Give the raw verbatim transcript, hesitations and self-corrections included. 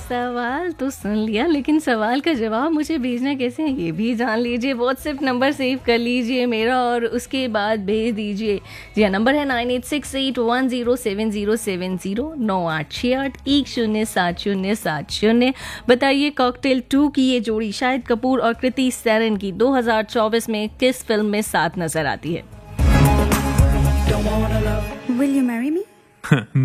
सवाल तो सुन लिया, लेकिन सवाल का जवाब मुझे भेजना कैसे है ये भी जान लीजिए। व्हाट्सएप नंबर सेव कर लीजिए मेरा और उसके बाद भेज दीजिए। जी हाँ, नंबर है nine eight six eight one zero seven zero seven zero, नौ आठ छः आठ एक शून्य सात शून्य सात शून्य। बताइए कॉकटेल टू की ये जोड़ी शाहिद कपूर और कृति सैनन की दो हज़ार चौबीस में किस फिल्म में साथ नजर आती है? Will you marry me?